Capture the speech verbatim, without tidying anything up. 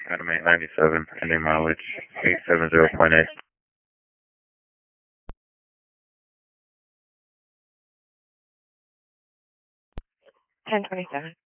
Adam eight ninety-seven, ending mileage eight seven zero point eight. ten twenty-seven.